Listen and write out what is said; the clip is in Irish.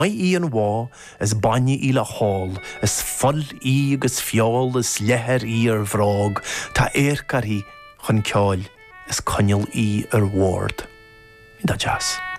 í an bhá, is bainne í le hall, is full í agus fiol, is lethir í ar bhrág, tá éircarí chun ceáil, is coinneal í ar ward. Ida jazz.